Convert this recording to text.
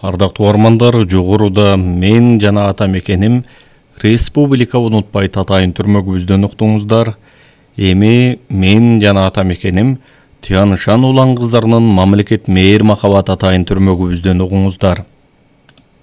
Ардактуу угармандар, жогоруда мен жана ата мекеним Республика Унутпайт атайын түрмөгүбүздөн уктуңуздар. Эми мен жана ата мекеним Тянышан улан кыздарынын мамлекет мээр махабат атайын түрмөгүбүздөн угуңуздар.